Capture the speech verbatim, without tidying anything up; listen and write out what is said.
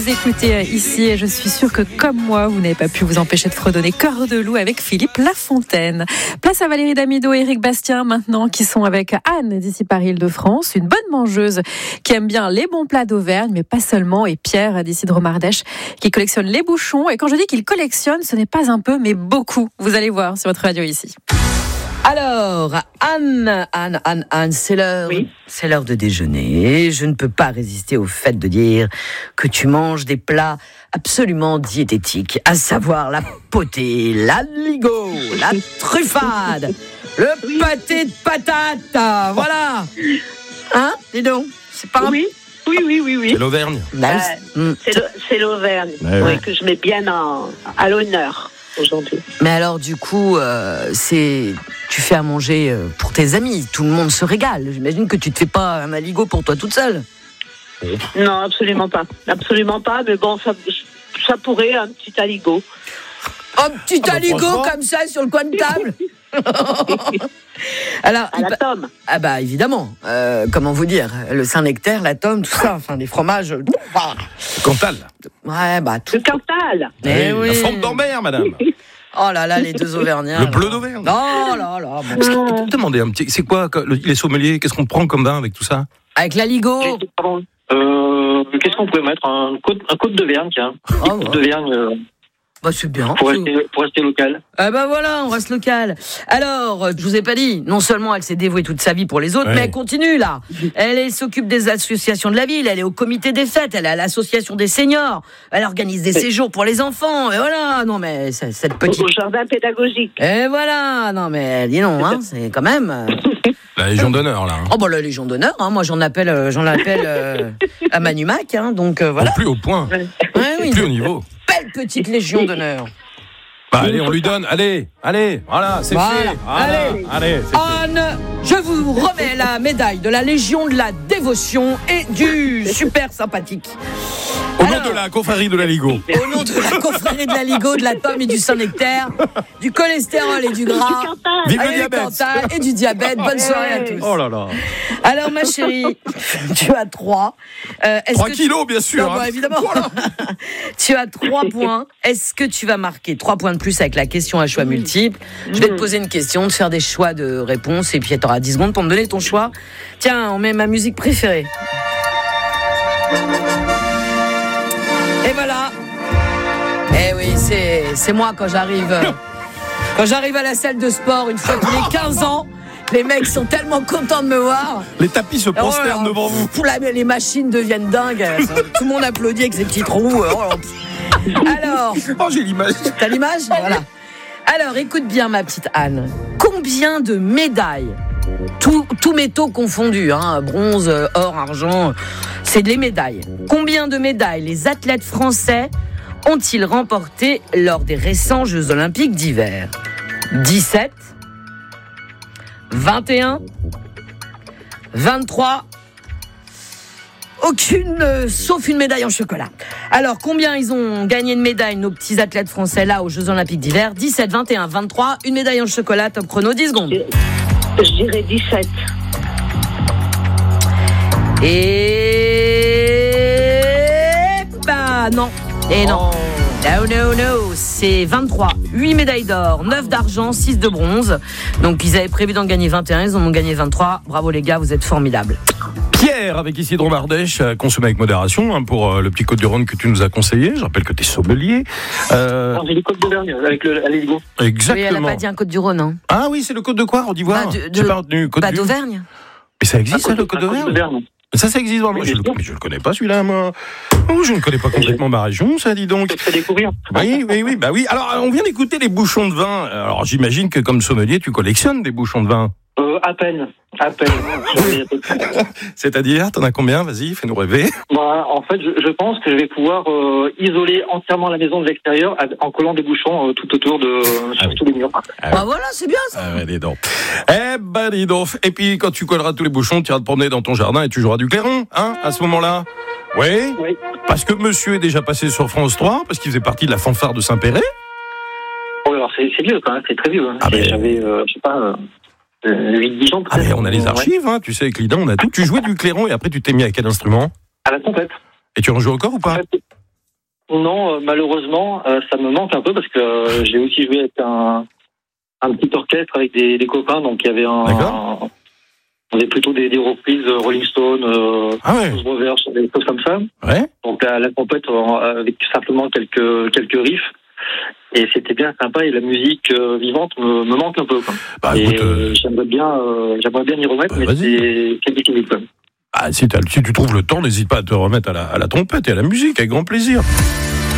écoutez ici et je suis sûre que comme moi, vous n'avez pas pu vous empêcher de fredonner Cœur de loup avec Philippe Lafontaine. Place à Valérie Damido et Éric Bastien maintenant qui sont avec Anne d'ici Paris-Île-de-France, une bonne mangeuse qui aime bien les bons plats d'Auvergne, mais pas seulement, et Pierre d'ici de Romardèche qui collectionne les bouchons. Et quand je dis qu'il collectionne, ce n'est pas un peu, mais beaucoup. Vous allez voir sur votre radio ici. Alors, Anne, Anne, Anne, Anne, c'est l'heure, oui. c'est l'heure de déjeuner. Je ne peux pas résister au fait de dire que tu manges des plats absolument diététiques, à savoir la potée, l'aligot, la truffade, le oui. pâté de patate, voilà. Hein, dis donc, c'est pas oui. Oui, oui, oui, oui. C'est l'Auvergne. Bah, euh, c'est, le, c'est l'Auvergne ouais, oui, ouais. que je mets bien en, à l'honneur aujourd'hui. Mais alors, du coup, euh, c'est tu fais à manger pour tes amis. Tout le monde se régale. J'imagine que tu te fais pas un aligot pour toi toute seule. Non, absolument pas. Absolument pas, mais bon, ça, ça pourrait, un petit aligot. Un petit Ah bah, aligot franchement. comme ça sur le coin de table. Alors, À la tome. Ah bah évidemment, euh, comment vous dire, le Saint-Nectaire, la tome, tout ça, enfin des fromages. Bah. Cantal. Ouais, bah tout. Le Cantal. Eh oui. La forme d'Ambert, madame. Oh là là, les deux Auvergnats. Le là. bleu d'Auvergne. Oh là là. Bon. Est-ce que tu peux me demander un petit. C'est quoi le- les sommeliers? Qu'est-ce qu'on prend comme vin avec tout ça? Avec l'aligot. Pardon. Euh, qu'est-ce qu'on pourrait mettre? Un côte, un côte d'Auvergne, tiens. Oh, Côte d'Auvergne, euh, bah c'est bien. pour, rester, pour rester local. Ah bah voilà, on reste local. Alors, je vous ai pas dit, non seulement elle s'est dévouée toute sa vie pour les autres, Ouais. mais elle continue là. Elle, elle s'occupe des associations de la ville, elle est au comité des fêtes, elle est à l'association des seniors, elle organise des séjours pour les enfants, et voilà, non mais c'est- cette petite... Au jardin pédagogique. Et voilà, non mais dis non, hein, c'est quand même... euh, La Légion d'honneur, là. hein. Oh bah la Légion d'honneur, hein, moi j'en appelle, euh, j'en appelle euh, à Manumac, hein, donc euh, voilà. Au plus haut point. Ouais, oui, Plus haut une niveau. belle petite Légion d'honneur. Bah, allez, on lui donne. Allez, allez. Voilà, c'est Voilà, fait. Voilà, allez. allez. c'est fait. Anne, je vous remets la médaille de la Légion de la dévotion et du super sympathique. Au nom Alors, de la confrérie de la Ligo. au nom de la confrérie de la Ligo, de la tome et du Saint-Nectaire, du cholestérol et du gras, Du Cantal. Vive le et du diabète. Cantal et du diabète. Bonne soirée à tous. Oh là là. Alors ma chérie, tu as trois. Euh, est-ce trois que kilos, bien sûr. Non, bah, hein. évidemment. Tu as trois points. Est-ce que tu vas marquer trois points de plus avec la question à choix multiples? Je vais te poser une question, te faire des choix de réponses et puis tu auras dix secondes pour me donner ton choix. Tiens, on met ma musique préférée. Et voilà. Eh oui, c'est, c'est moi quand j'arrive euh, quand j'arrive à la salle de sport une fois tous les quinze ans. Les mecs sont tellement contents de me voir. Les tapis se prosternent Oh, devant vous. Pour la, les machines deviennent dingues. Tout le monde applaudit avec ses petits trous. Oh, alors, Oh, j'ai l'image. t'as l'image? Voilà. Alors, écoute bien, ma petite Anne. Combien de médailles, tous tout métaux confondus, hein, bronze, or, argent, c'est des médailles. Combien de médailles les athlètes français ont-ils remporté lors des récents Jeux Olympiques d'hiver? dix-sept, vingt et un, vingt-trois, aucune, euh, sauf une médaille en chocolat. Alors, combien ils ont gagné de médailles, nos petits athlètes français, là, aux Jeux Olympiques d'hiver? dix-sept, vingt et un, vingt-trois, une médaille en chocolat, top chrono, dix secondes. Je dirais dix-sept. Et... bah non. Et non. No, no, no, c'est vingt-trois. huit médailles d'or, neuf d'argent, six de bronze. Donc, ils avaient prévu d'en gagner vingt et un, ils en ont gagné vingt-trois. Bravo les gars, vous êtes formidables. Pierre, avec ici de Romardèche, à consommer avec modération, hein, pour euh, le petit Côte-du-Rhône que tu nous as conseillé. Je rappelle que tu es sommelier. Euh, Non, j'ai les côtes d'Auvergne avec le, à l'Aligo. Oui, elle exactement. n'a pas dit un Côte-du-Rhône, hein. Ah oui, c'est le Côte de quoi, on dit voir. Bah, de- J'ai de- pas retenu. Côte Bah, du- d'Auvergne. Mais ça existe, ça, Un le côte- Côte un côte d'Auvergne d'Auvergne. Ça, ça existe vraiment. Oui, je, le, bien sûr. mais je le connais pas, celui-là, moi. Oh, je ne connais pas complètement ma région, ça, dis donc. Je te fais découvrir. Oui, oui, oui, bah oui. Alors, on vient d'écouter les bouchons de vin. Alors, j'imagine que comme sommelier, tu collectionnes des bouchons de vin. Euh, à peine. À peine. C'est-à-dire, t'en as combien? Vas-y, fais-nous rêver. Bah, en fait, je, je pense que je vais pouvoir euh, isoler entièrement la maison de l'extérieur en collant des bouchons euh, tout autour de Ah sur oui. tous les murs. Bah voilà, c'est bien ça. Ah ouais, dis donc. Eh ben, dis donc. Et puis, quand tu colleras tous les bouchons, tu iras te promener dans ton jardin et tu joueras du clairon, hein, à ce moment-là. Oui. Oui. Parce que monsieur est déjà passé sur France trois, parce qu'il faisait partie de la fanfare de Saint-Péret. Oh, alors c'est, c'est vieux quand même, c'est très vieux. Hein. Ah, mais- J'avais, euh, je sais pas, euh, huit dix ans Ah, peut-être. mais on a les archives, hein, tu sais, avec Lidan, on a tout. Tu jouais du clairon et après tu t'es mis à quel instrument? À la trompette. Et tu en joues encore ou pas? non, euh, malheureusement, euh, ça me manque un peu parce que euh, j'ai aussi joué avec un, un petit orchestre avec des, des copains, donc il y avait un, D'accord. un on avait plutôt des, des reprises euh, Rolling Stone, euh, Ah ouais. Blues Brothers, des choses comme ça. Ouais. Donc la, la trompette euh, avec simplement quelques quelques riffs. Et c'était bien sympa et la musique euh, vivante me, me manque un peu. Quoi. Bah, et écoute, euh... j'aimerais bien, euh, j'aimerais bien y remettre, bah, mais c'est, c'est difficile. Quoi. Ah, si, si tu trouves le temps, n'hésite pas à te remettre à la, à la trompette et à la musique, avec grand plaisir.